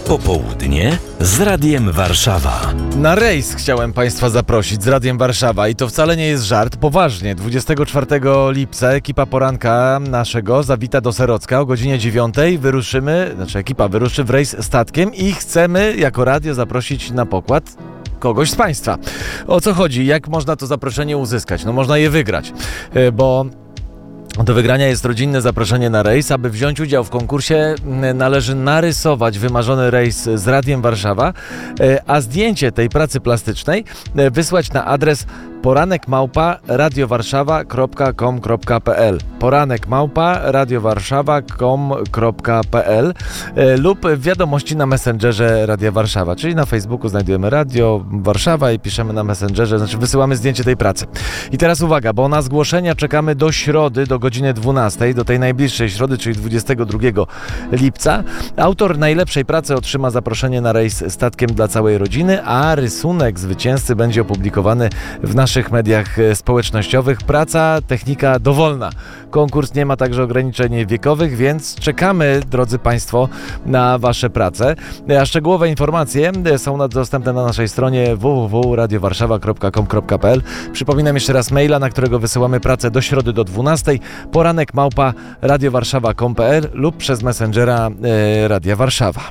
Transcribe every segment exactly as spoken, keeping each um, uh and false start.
Popołudnie z Radiem Warszawa. Na rejs chciałem Państwa zaprosić z Radiem Warszawa i to wcale nie jest żart, poważnie. dwudziestego czwartego lipca ekipa poranka naszego zawita do Serocka o godzinie dziewiątej. Wyruszymy, znaczy ekipa wyruszy w rejs statkiem i chcemy jako radio zaprosić na pokład kogoś z Państwa. O co chodzi? Jak można to zaproszenie uzyskać? No można je wygrać, bo do wygrania jest rodzinne zaproszenie na rejs. Aby wziąć udział w konkursie, należy narysować wymarzony rejs z Radiem Warszawa, a zdjęcie tej pracy plastycznej wysłać na adres poranek małpa radiowarszawa kropka com kropka pl poranek małpa radiowarszawa kropka com kropka pl lub wiadomości na Messengerze Radia Warszawa, czyli na Facebooku znajdujemy Radio Warszawa i piszemy na Messengerze, znaczy wysyłamy zdjęcie tej pracy. I teraz uwaga, bo na zgłoszenia czekamy do środy, do godziny dwunastej, do tej najbliższej środy, czyli dwudziestego drugiego lipca. Autor najlepszej pracy otrzyma zaproszenie na rejs statkiem dla całej rodziny, a rysunek zwycięzcy będzie opublikowany w naszych mediach społecznościowych. Praca, technika dowolna. Konkurs nie ma także ograniczeń wiekowych, więc czekamy, drodzy Państwo, na Wasze prace. A szczegółowe informacje są dostępne na naszej stronie w w w kropka radiowarszawa kropka com kropka pl. Przypominam jeszcze raz maila, na którego wysyłamy pracę do środy do dwunastej, poranek małpa radiowarszawa kropka com kropka pl lub przez Messengera e, Radia Warszawa.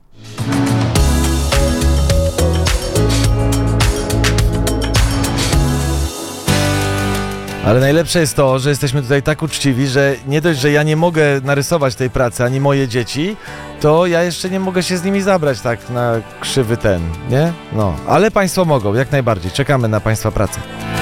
Ale najlepsze jest to, że jesteśmy tutaj tak uczciwi, że nie dość, że ja nie mogę narysować tej pracy, ani moje dzieci, to ja jeszcze nie mogę się z nimi zabrać tak na krzywy ten, nie? No, ale Państwo mogą, jak najbardziej. Czekamy na Państwa pracę.